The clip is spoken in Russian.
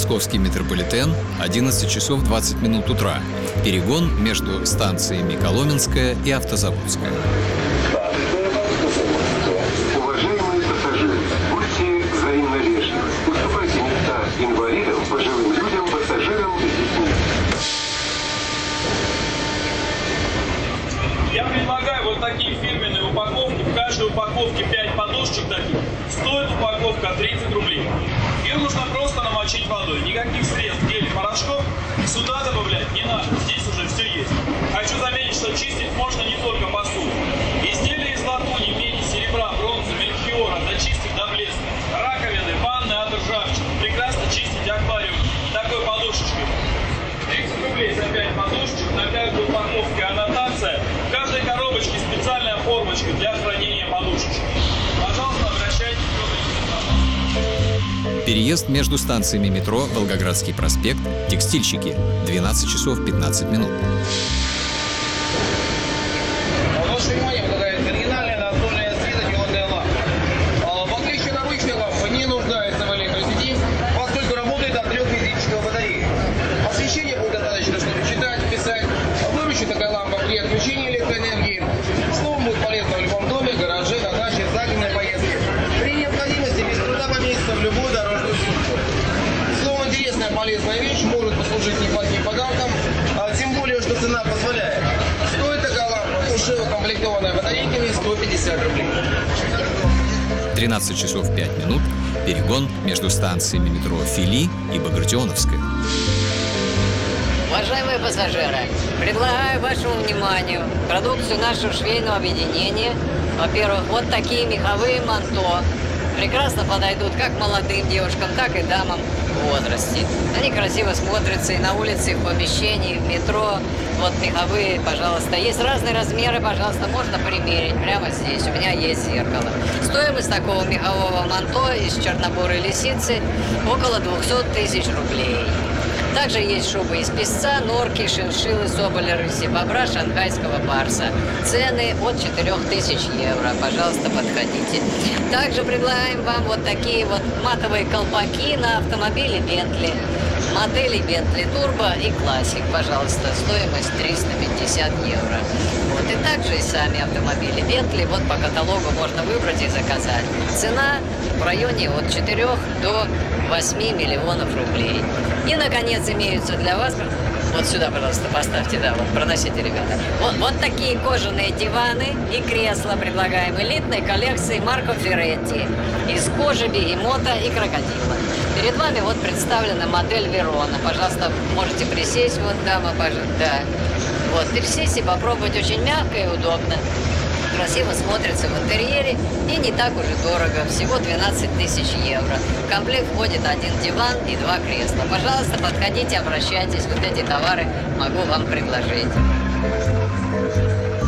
Московский метрополитен, 11 часов 20 минут утра. Перегон между станциями Коломенская и Автозаводская. Уважаемые пассажиры, будьте взаимно вежливы. Уступайте места инвалидам, пожилым людям, пассажирам с детьми. Я предлагаю вот такие фирменные упаковки. В каждой упаковке 5 подушечек таких. Стоит упаковка 30 рублей. Ее нужно просто намочить водой. Никаких средств, гелей, порошков сюда добавлять не надо. Здесь уже все есть. Хочу заметить, что чистить можно не только посуду. Изделия из латуни, меди, серебра, бронзы, мельхиора зачистить до блеска. Раковины, ванны от ржавчины. Прекрасно чистить аквариум такой подушечкой. 30 рублей за 5 подушечек, на каждой упаковке аннотация. В каждой коробочке специальная формочка для хранения подушечек. Пожалуйста, обращайтесь к Переезд между станциями метро Волгоградский проспект, Текстильщики, 12 часов 15 минут. Ваше внимание, вот такая оригинальная настольная светодиодная лампа. В отличие от обычной лампы не нуждается в электросети, поскольку работает от 3 физических батарей. Освещение будет достаточно, чтобы читать, писать. Выручит такая лампа при отключении электроэнергии. Словом, будет полезно в любом доме, гараже, на даче, в загородной поездке. При необходимости без труда поместится в любую дорожную службу. Словом, интересная, полезная вещь, может послужить неплохим подарком, тем более, что цена позволяет. Стоит такая лампа, уже укомплектованная батарейками, 150 рублей. 13 часов 5 минут. Перегон между станциями метро Фили и Багратионовская. Уважаемые пассажиры, предлагаю вашему вниманию продукцию нашего швейного объединения. Во-первых, вот такие меховые манто. Прекрасно подойдут как молодым девушкам, так и дамам в возрасте. Они красиво смотрятся и на улице, и в помещении, и в метро. Вот меховые, пожалуйста. Есть разные размеры, пожалуйста, можно примерить прямо здесь. У меня есть зеркало. Стоимость такого мехового манто из чернобурой лисицы около 200 тысяч рублей. Также есть шубы из песца, норки, шиншиллы, соболя, рыси, бобра, шанхайского барса. Цены от 4000 евро. Пожалуйста, подходите. Также предлагаем вам вот такие вот матовые колпаки на автомобиле Bentley. Модели Bentley Turbo и Classic, пожалуйста. Стоимость 350 евро. Вот. И также и сами автомобили Bentley. Вот по каталогу можно выбрать и заказать. Цена в районе от 4 до 8 миллионов рублей. И, наконец, имеются для вас... Вот сюда, пожалуйста, поставьте, да, вот проносите, ребята. Вот такие кожаные диваны и кресла предлагаем элитной коллекции Марко Ферретти из кожи бегемота и крокодила. Перед вами вот представлена модель Верона. Пожалуйста, можете присесть, вот дама, да. Вот, присесть и попробовать, очень мягко и удобно. Красиво смотрится в интерьере и не так уже дорого, всего 12 тысяч евро. В комплект входит один диван и 2 кресла. Пожалуйста, подходите, обращайтесь, вот эти товары могу вам предложить.